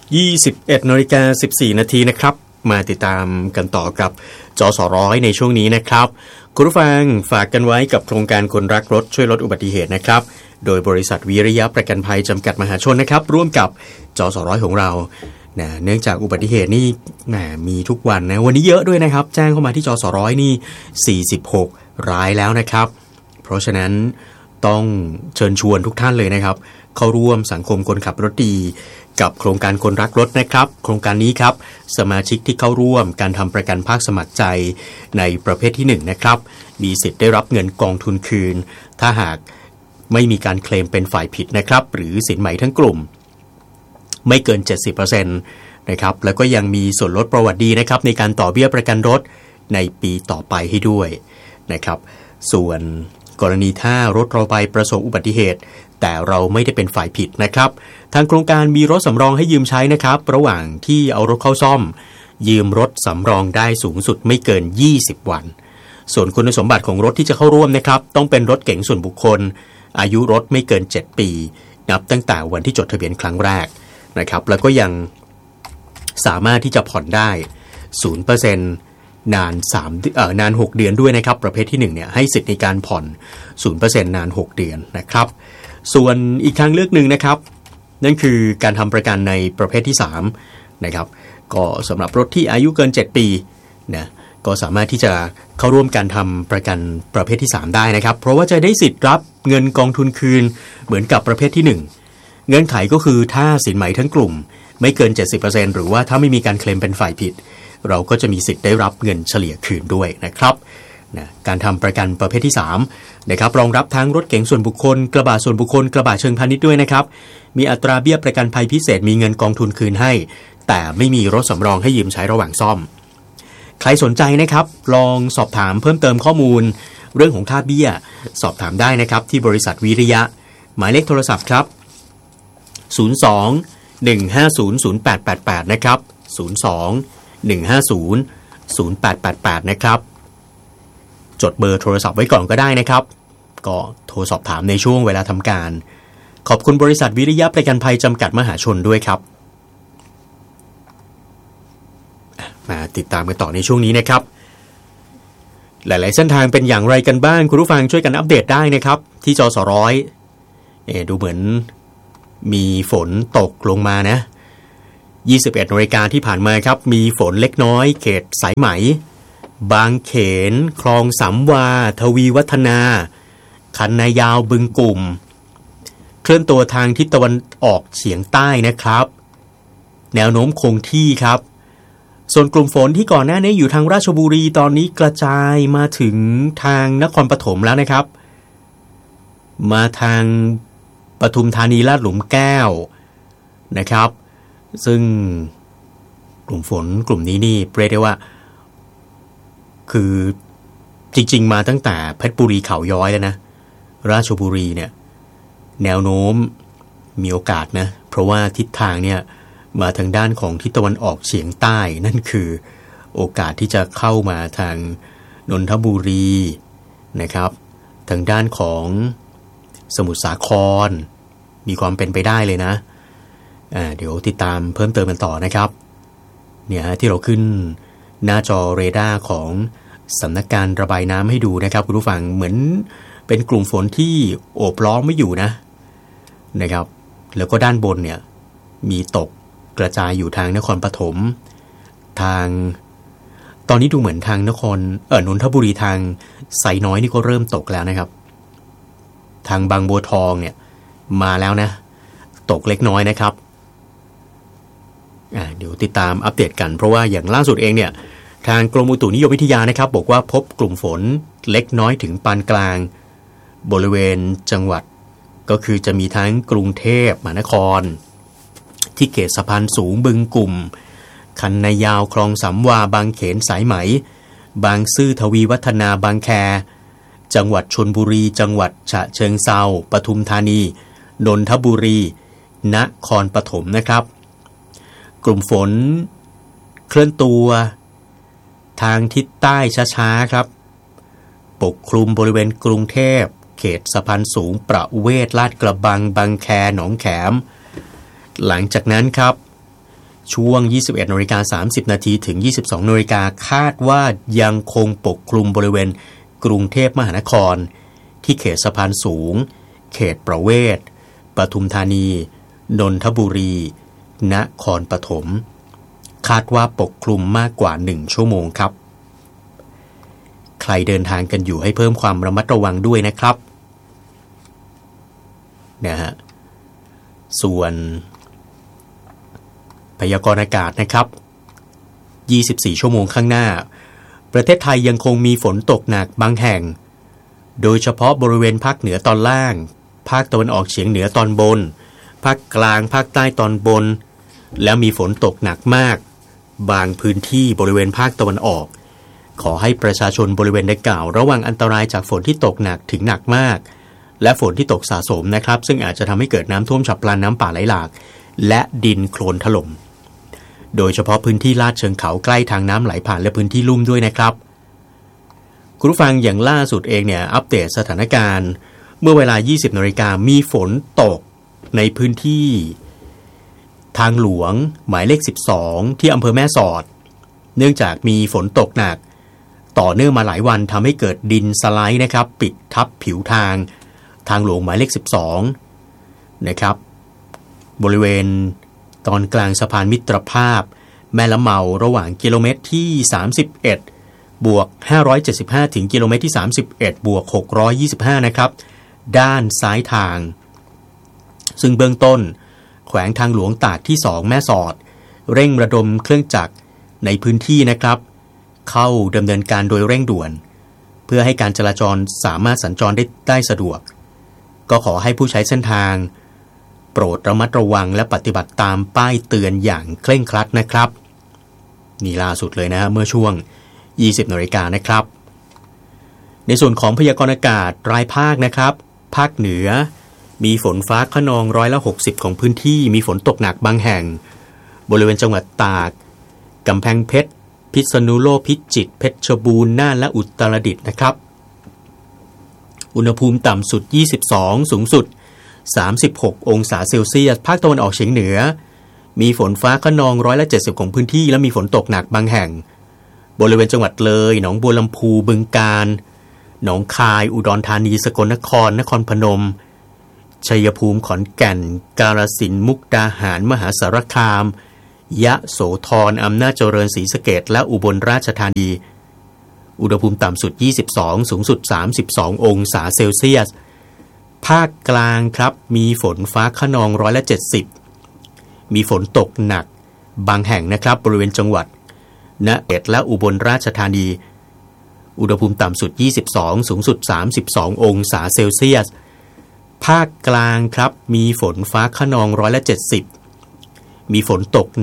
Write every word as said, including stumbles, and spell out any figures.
ยี่สิบเอ็ดนาฬิกาสิบสี่นาทีนะครับมาติดตามกันต่อกับจสร้อยในช่วงนี้นะครับคุณผู้ฟังฝากกันไว้กับโครงการคนรักรถช่วยลดอุบัติเหตุนะครับโดยบริษัทวิริยะประกันภัยจำกัดมหาชนนะครับร่วมกับจสร้อยของเรานะเนื่องจากอุบัติเหตุนี่แหมมีทุกวันนะวันนี้เยอะด้วยนะครับแจ้งเข้ามาที่จสร้อยนี่สี่สิบหกรายแล้วนะครับเพราะฉะนั้นต้องเชิญชวนทุกท่านเลยนะครับเข้าร่วมสังคมคนขับรถดีกับโครงการคนรักรถนะครับโครงการนี้ครับสมาชิกที่เข้าร่วมการทำประกันภาคสมัครใจในประเภทที่หนึ่งนะครับมีสิทธิ์ได้รับเงินกองทุนคืนถ้าหากไม่มีการเคลมเป็นฝ่ายผิดนะครับหรือสินไหมทั้งกลุ่มไม่เกิน เจ็ดสิบเปอร์เซ็นต์ นะครับแล้วก็ยังมีส่วนลดประวัติดีนะครับในการต่อเบี้ยประกันรถในปีต่อไปให้ด้วยนะครับส่วนกรณีถ้ารถเราไปประสบอุบัติเหตุแต่เราไม่ได้เป็นฝ่ายผิดนะครับทางโครงการมีรถสำรองให้ยืมใช้นะครับระหว่างที่เอารถเข้าซ่อมยืมรถสำรองได้สูงสุดไม่เกินยี่สิบวันส่วนคุณสมบัติของรถที่จะเข้าร่วมนะครับต้องเป็นรถเก๋งส่วนบุคคลอายุรถไม่เกินเจ็ดปีนับตั้งแต่วันที่จดทะเบียนครั้งแรกนะครับแล้วก็ยังสามารถที่จะผ่อนได้ ศูนย์เปอร์เซ็นต์ นาน3เอ่อนานหกเดือนด้วยนะครับประเภทที่หนึ่งเนี่ยให้สิทธิ์ในการผ่อน ศูนย์เปอร์เซ็นต์ นานหกเดือนนะครับส่วนอีกทางเลือกหนึ่งนะครับนั่นคือการทำประกันในประเภทที่สามนะครับก็สำหรับรถที่อายุเกินเจ็ดปีนะก็สามารถที่จะเข้าร่วมการทำประกันประเภทที่สามได้นะครับเพราะว่าจะได้สิทธิ์รับเงินกองทุนคืนเหมือนกับประเภทที่หนึ่งเงื่อนไขก็คือถ้าสินไหมทั้งกลุ่มไม่เกิน เจ็ดสิบเปอร์เซ็นต์ หรือว่าถ้าไม่มีการเคลมเป็นฝ่ายผิดเราก็จะมีสิทธิ์ได้รับเงินเฉลี่ยคืนด้วยนะครับนะการทำประกันประเภทที่สามนะครับรองรับทั้งรถเก๋งส่วนบุคคลกระบะส่วนบุคคลกระบะเชิงพาณิชย์ด้วยนะครับมีอัตราเบี้ยประกันภัยพิเศษมีเงินกองทุนคืนให้แต่ไม่มีรถสำรองให้ยืมใช้ระหว่างซ่อมใครสนใจนะครับลองสอบถามเพิ่มเติมข้อมูลเรื่องของค่าเบี้ยสอบถามได้นะครับที่บริษัทวิริยะหมายเลขโทรศัพท์ครับศูนย์ สอง หนึ่ง ห้า ศูนย์ ศูนย์ แปด แปด แปดนะครับศูนย์ สอง หนึ่ง ห้า ศูนย์ ศูนย์ แปด แปด แปดนะครับจดเบอร์โทรศัพท์ไว้ก่อนก็ได้นะครับก็โทรสอบถามในช่วงเวลาทำการขอบคุณบริษัทวิริยะประกันภัยจำกัดมหาชนด้วยครับมาติดตามกันต่อในช่วงนี้นะครับหลายๆเส้นทางเป็นอย่างไรกันบ้างคุณผู้ฟังช่วยกันอัปเดตได้นะครับที่จสร้อยเอ่อดูเหมือนมีฝนตกลงมานะยี่สิบเอ็ดนาฬิกาที่ผ่านมาครับมีฝนเล็กน้อยเขตสายไหมบางเขนคลองสามวาทวีวัฒนาคันนายาวบึงกลุ่มเคลื่อนตัวทางทิศตะวันออกเฉียงใต้นะครับแนวโน้มคงที่ครับส่วนกลุ่มฝนที่ก่อนหน้านี้อยู่ทางราชบุรีตอนนี้กระจายมาถึงทางนครปฐมแล้วนะครับมาทางปทุมธานีลาดหลุมแก้วนะครับซึ่งกลุ่มฝนกลุ่มนี้นี่เรียกได้ว่าคือจริงๆมาตั้งแต่เพชรบุรีเขาย้อยแล้วนะราชบุรีเนี่ยแนวโน้มมีโอกาสนะเพราะว่าทิศทางเนี่ยมาทางด้านของทิศตะวันออกเฉียงใต้นั่นคือโอกาสที่จะเข้ามาทางนนทบุรีนะครับทางด้านของสมุทรสาครมีความเป็นไปได้เลยนะอ่าเดี๋ยวติดตามเพิ่มเติมกันต่อนะครับเนี่ยที่เราขึ้นหน้าจอเรดาร์ของสำนักการระบายน้ำให้ดูนะครับคุณผู้ฟังเหมือนเป็นกลุ่มฝนที่โอบล้อมไม่อยู่นะนะครับแล้วก็ด้านบนเนี่ยมีตกกระจายอยู่ทางนครปฐมทางตอนนี้ดูเหมือนทางนครเออนนทบุรีทางไซน้อยนี่ก็เริ่มตกแล้วนะครับทางบางบัวทองเนี่ยมาแล้วนะตกเล็กน้อยนะครับอ่าเดี๋ยวติดตามอัปเดตกันเพราะว่าอย่างล่าสุดเองเนี่ยทางกรมอุตุนิยมวิทยานะครับบอกว่าพบกลุ่มฝนเล็กน้อยถึงปานกลางบริเวณจังหวัดก็คือจะมีทั้งกรุงเทพมหานครที่เขตสะพานสูงบึงกลุ่มคันนายาวคลองสามวาบางเขนสายไหมบางซื่อทวีวัฒนาบางแคจังหวัดชลบุรีจังหวัดฉะเชิงเทราปทุมธานีนนทบุรีนครปฐมนะครับกลุ่มฝนเคลื่อนตัวทางทิศใต้ช้าๆครับปกคลุมบริเวณกรุงเทพเขตสะพานสูงประเวศลาดกระบังบางแคหนองแขมหลังจากนั้นครับช่วง ยี่สิบเอ็ดนาฬิกาสามสิบนาทีถึง ยี่สิบสองนาฬิกาคาดว่ายังคงปกคลุมบริเวณกรุงเทพมหานครที่เขตสะพานสูงเขตประเวศปทุมธานีนนทบุรีนครปฐมคาดว่าปกคลุมมากกว่าหนึ่งชั่วโมงครับใครเดินทางกันอยู่ให้เพิ่มความระมัดระวังด้วยนะครับนะฮะส่วนพยากรณ์อากาศนะครับยี่สิบสี่ชั่วโมงข้างหน้าประเทศไทยยังคงมีฝนตกหนักบางแห่งโดยเฉพาะบริเวณภาคเหนือตอนล่างภาคตะวันออกเฉียงเหนือตอนบนภาคกลางภาคใต้ตอนบนแล้วมีฝนตกหนักมากบางพื้นที่บริเวณภาคตะวันออกขอให้ประชาชนบริเวณดังกล่าวระวังอันตรายจากฝนที่ตกหนักถึงหนักมากและฝนที่ตกสะสมนะครับซึ่งอาจจะทำให้เกิดน้ำท่วมฉับพลันน้ำป่าไหลหลากและดินโคลนถล่มโดยเฉพาะพื้นที่ลาดเชิงเขาใกล้ทางน้ำไหลผ่านและพื้นที่ลุ่มด้วยนะครับคุณผู้ฟังอย่างล่าสุดเองเนี่ยอัปเดตสถานการณ์เมื่อเวลา ยี่สิบนาฬิกามีฝนตกในพื้นที่ทางหลวงหมายเลขสิบสองที่อำเภอแม่สอดเนื่องจากมีฝนตกหนักต่อเนื่องมาหลายวันทำให้เกิดดินสไลด์นะครับปิดทับผิวทางทางหลวงหมายเลขสิบสองนะครับบริเวณตอนกลางสะพานมิตรภาพแม่ละเมาระหว่างกิโลเมตรที่สามสิบเอ็ดบวกห้าร้อยเจ็ดสิบห้าถึงกิโลเมตรที่สามสิบเอ็ดบวกหกร้อยยี่สิบห้านะครับด้านซ้ายทางซึ่งเบื้องต้นแขวงทางหลวงตากที่สองแม่สอดเร่งระดมเครื่องจักรในพื้นที่นะครับเข้าดำเนินการโดยเร่งด่วนเพื่อให้การจราจรสามารถสัญจรได้ได้สะดวกก็ขอให้ผู้ใช้เส้นทางโปรดระมัดระวังและปฏิบัติตามป้ายเตือนอย่างเคร่งครัดนะครับนี่ล่าสุดเลยนะเมื่อช่วง ยี่สิบนาฬิกานะครับในส่วนของพยากรณ์อากาศรายภาคนะครับภาคเหนือมีฝนฟ้าคะนองร้อยละหกสิบของพื้นที่มีฝนตกหนักบางแห่งบริเวณจังหวัดตากกำแพงเพชรพิษณุโลกพิจิตรเพชรบูรณ์น่านและอุตรดิตถ์นะครับอุณหภูมิต่ำสุดยี่สิบสองสูงสุดสามสิบหกองศาเซลเซียสภาคตะวันออกเฉียงเหนือมีฝนฟ้าคะนองร้อยละเจ็ดสิบของพื้นที่และมีฝนตกหนักบางแห่งบริเวณจังหวัดเลยหนองบัวลำพูบึงกาฬหนองคายอุดรธานีสกลนครนครพนมชัยภูมิขอนแก่นกาฬสินธุ์มุกดาหารมหาสารคามยะโสธรอำนาจเจริญศรีสะเกษและอุบลราชธานีอุณหภูมิต่ำสุดยี่สิบสองสูงสุดสามสิบสององศาเซลเซียสภาคกลางครับมีฝนฟ้าคะนองร้อยละเจ็ดสิบมีฝนตกหนักบางแห่งนะครับบริเวณจังหวัดนาเอ็ดและอุบลราชธานีอุณหภูมิต่ำสุดยี่สิบสองสูงสุดสามสิบสององศาเซลเซียสภาคกลางครับมีฝนฟ้าคะนองร้อยละเจ็ดสิบมีฝนตก